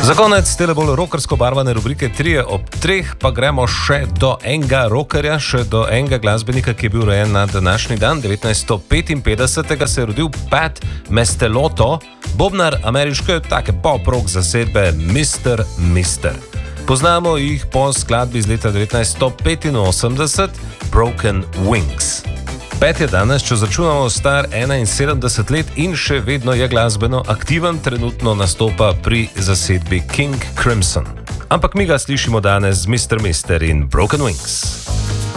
Za konec tele bolj rockersko barvane rubrike 3 ob 3 pa gremo še do enega rockerja, še do enega glasbenika, ki je bil rojen na današnji dan. 1955 se je rodil Pat Mastelotto, bobnar ameriške take pop-rock zasedbe Mr. Mister. Poznamo jih po skladbi iz leta 1985 Broken Wings. Pat je danes, če začunamo, star 71 let in še vedno je glasbeno aktiven, trenutno nastopa pri zasedbi King Crimson. Ampak mi ga slišimo danes z Mr. Mister in Broken Wings.